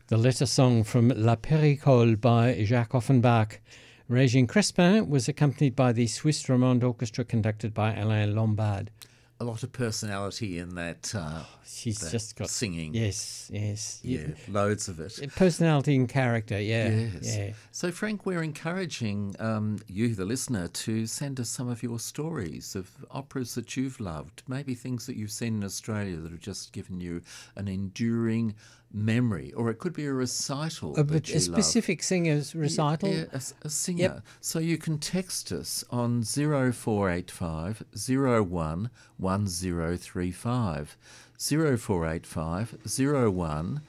The letter song from La Péricole by Jacques Offenbach. Régine Crespin was accompanied by the Swiss Romande Orchestra conducted by Alain Lombard. A lot of personality in that. She's that just got singing. Yes. Yeah, loads of it. Personality and character. Yeah. Yes. Yeah. So, Frank, we're encouraging you, the listener, to send us some of your stories of operas that you've loved, maybe things that you've seen in Australia that have just given you an enduring memory, or it could be a recital that you A specific singer's recital. Yeah, a singer. Yep. So you can text us on 0485 01 1035. 0485 01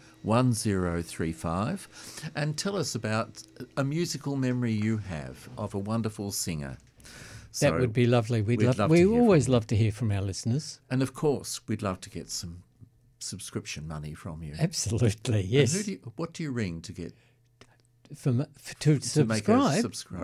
1035, and tell us about a musical memory you have of a wonderful singer. That would be lovely. We always love to hear from our listeners. And of course, we'd love to get some subscription money from you. Absolutely, yes. And what do you ring to get? To subscribe, make a subscribe.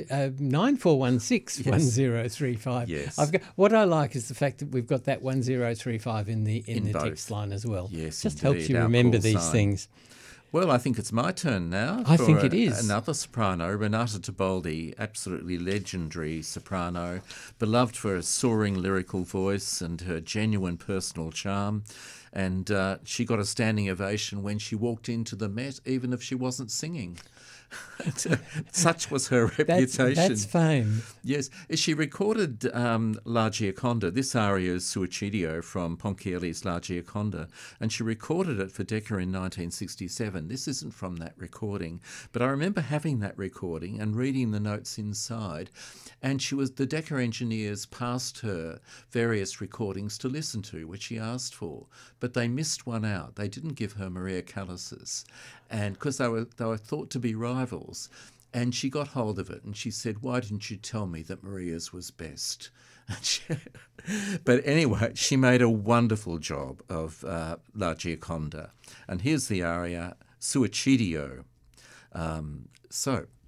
9416 1035. Yes. What I like is the fact that we've got that 1035 in the both. text line as well. Yes, just indeed, helps you our remember call these sign. things. Well, I think it's my turn now. I think it is. Another soprano, Renata Tebaldi, absolutely legendary soprano, beloved for her soaring lyrical voice and her genuine personal charm. And she got a standing ovation when she walked into the Met, even if she wasn't singing. Such was her reputation. That's fame. Yes. She recorded La Gioconda. This aria is Suicidio from Ponchielli's La Gioconda, and she recorded it for Decca in 1967. This isn't from that recording, but I remember having that recording and reading the notes inside, and the Decca engineers passed her various recordings to listen to, which she asked for, but they missed one out. They didn't give her Maria Callas's, and because they were thought to be rivals. And she got hold of it and she said, "Why didn't you tell me that Maria's was best?" But anyway, she made a wonderful job of La Gioconda. And here's the aria, Suicidio. So